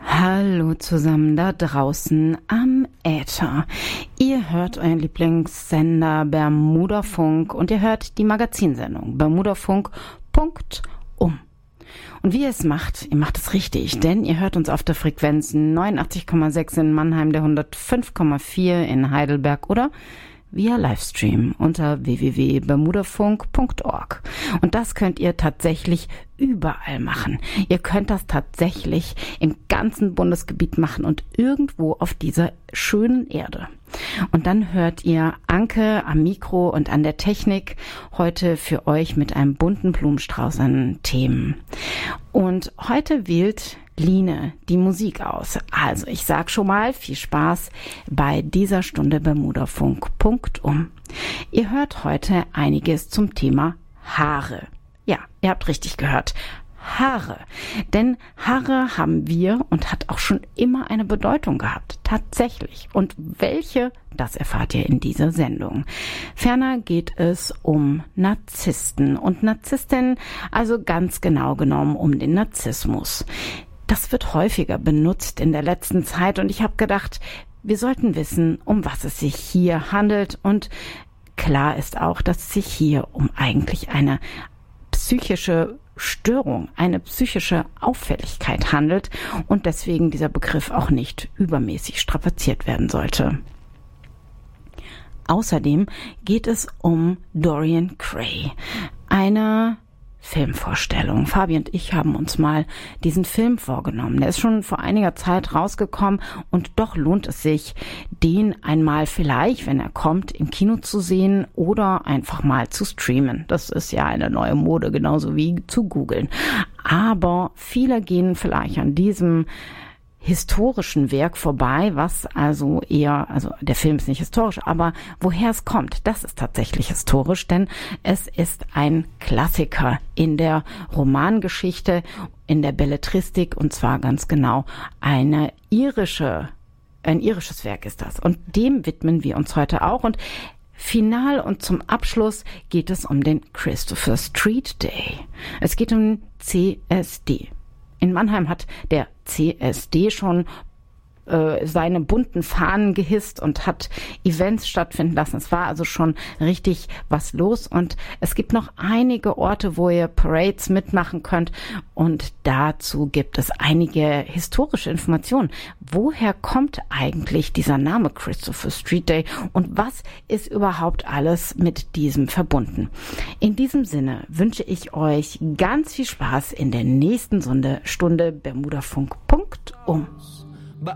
Hallo zusammen da draußen am Äther. Ihr hört euren Lieblingssender Bermudafunk und ihr hört die Magazinsendung Bermudafunk.um. Und wie ihr es macht, ihr macht es richtig, denn ihr hört uns auf der Frequenz 89,6 in Mannheim, der 105,4 in Heidelberg oder via Livestream unter www.bermudafunk.org. Und das könnt ihr tatsächlich überall machen. Ihr könnt das tatsächlich im ganzen Bundesgebiet machen und irgendwo auf dieser schönen Erde. Und dann hört ihr Anke am Mikro und an der Technik heute für euch mit einem bunten Blumenstrauß an Themen. Und heute wählt Line die Musik aus. Also ich sag schon mal viel Spaß bei dieser Stunde Bermudafunk.um. Ihr hört heute einiges zum Thema Haare. Ja, ihr habt richtig gehört. Haare. Denn Haare haben wir und hat auch schon immer eine Bedeutung gehabt. Tatsächlich. Und welche, das erfahrt ihr in dieser Sendung. Ferner geht es um Narzissten und Narzisstinnen, also ganz genau genommen um den Narzissmus. Das wird häufiger benutzt in der letzten Zeit und ich habe gedacht, wir sollten wissen, um was es sich hier handelt. Und klar ist auch, dass es sich hier um eigentlich eine psychische Störung, eine psychische Auffälligkeit handelt und deswegen dieser Begriff auch nicht übermäßig strapaziert werden sollte. Außerdem geht es um Dorian Gray, eine Filmvorstellung. Fabi und ich haben uns mal diesen Film vorgenommen. Der ist schon vor einiger Zeit rausgekommen und doch lohnt es sich, den einmal vielleicht, wenn er kommt, im Kino zu sehen oder einfach mal zu streamen. Das ist ja eine neue Mode, genauso wie zu googeln. Aber viele gehen vielleicht an diesem historischen Werk vorbei, was also der Film ist nicht historisch, aber woher es kommt, das ist tatsächlich historisch, denn es ist ein Klassiker in der Romangeschichte, in der Belletristik und zwar ganz genau ein irisches Werk ist das und dem widmen wir uns heute auch und final und zum Abschluss geht es um den Christopher Street Day. Es geht um den CSD. In Mannheim hat der CSD schon seine bunten Fahnen gehisst und hat Events stattfinden lassen. Es war also schon richtig was los und es gibt noch einige Orte, wo ihr Parades mitmachen könnt und dazu gibt es einige historische Informationen. Woher kommt eigentlich dieser Name Christopher Street Day und was ist überhaupt alles mit diesem verbunden? In diesem Sinne wünsche ich euch ganz viel Spaß in der nächsten Stunde Bermudafunk.um.